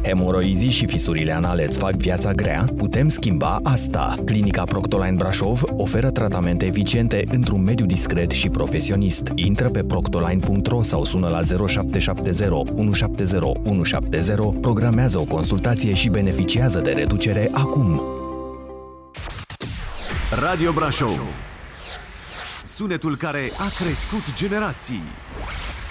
Hemoroizii și fisurile anale îți fac viața grea? Putem schimba asta. Clinica Proctoline Brașov oferă tratamente eficiente într-un mediu discret și profesionist. Intră pe proctoline.ro sau sună la 0770 170 170, programează o consultație și beneficiază de reducere acum. Radio Brașov. Sunetul care a crescut generații.